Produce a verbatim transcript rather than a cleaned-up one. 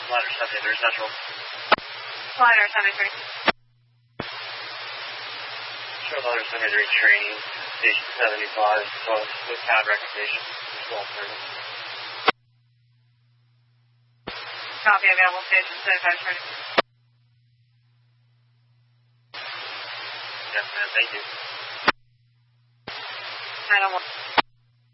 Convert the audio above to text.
Ladder seventy-three Central. Ladder seventy-three. Sure, Ladder seventy-three training, station seventy-five, plus with pad recommendation, twelve thirty. Copy, available station seventy-five training. Yes, ma'am, thank you. nine oh one.